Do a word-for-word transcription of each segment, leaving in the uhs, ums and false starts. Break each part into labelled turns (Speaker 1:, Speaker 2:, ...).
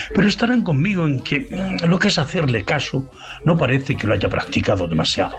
Speaker 1: Pero estarán conmigo en que mm, lo que es hacerle caso no parece que lo haya practicado demasiado.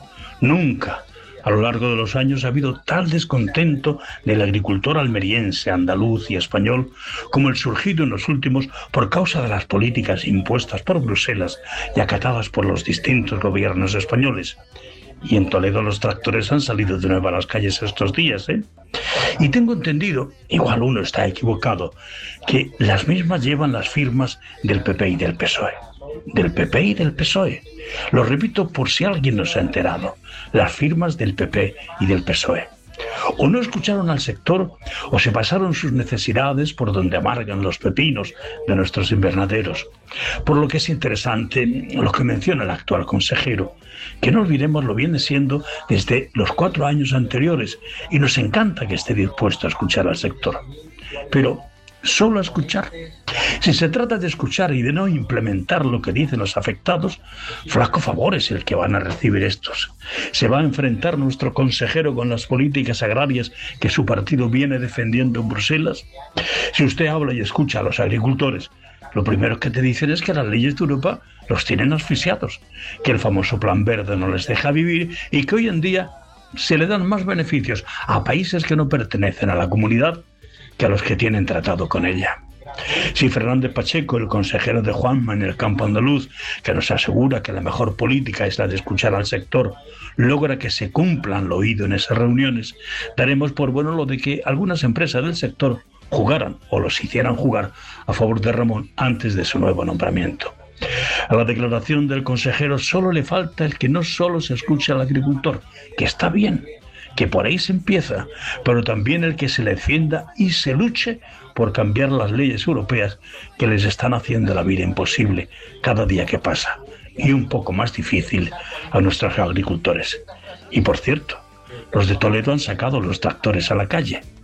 Speaker 1: Nunca, a lo largo de los años, ha habido tal descontento del agricultor almeriense, andaluz y español como el surgido en los últimos por causa de las políticas impuestas por Bruselas y acatadas por los distintos gobiernos españoles. Y en Toledo los tractores han salido de nuevo a las calles estos días, ¿eh? Y tengo entendido, igual uno está equivocado, que las mismas llevan las firmas del P P y del P S O E. Del P P y del P S O E. Lo repito por si alguien no se ha enterado. Las firmas del P P y del P S O E. O no escucharon al sector o se pasaron sus necesidades por donde amargan los pepinos de nuestros invernaderos. Por lo que es interesante lo que menciona el actual consejero, que no olvidemos lo viene siendo desde los cuatro años anteriores y nos encanta que esté dispuesto a escuchar al sector. Pero solo a escuchar. Si se trata de escuchar y de no implementar lo que dicen los afectados, flaco favor es el que van a recibir estos. ¿Se va a enfrentar nuestro consejero con las políticas agrarias que su partido viene defendiendo en Bruselas? Si usted habla y escucha a los agricultores, lo primero que te dicen es que las leyes de Europa los tienen asfixiados, que el famoso plan verde no les deja vivir y que hoy en día se le dan más beneficios a países que no pertenecen a la comunidad que a los que tienen tratado con ella. Si Fernández Pacheco, el consejero de Juanma en el campo andaluz, que nos asegura que la mejor política es la de escuchar al sector, logra que se cumplan lo oído en esas reuniones, daremos por bueno lo de que algunas empresas del sector jugaran o los hicieran jugar a favor de Ramón antes de su nuevo nombramiento. A la declaración del consejero solo le falta el que no solo se escuche al agricultor, que está bien, que por ahí se empieza, pero también el que se le defienda y se luche por cambiar las leyes europeas que les están haciendo la vida imposible cada día que pasa y un poco más difícil a nuestros agricultores. Y por cierto, los de Toledo han sacado los tractores a la calle.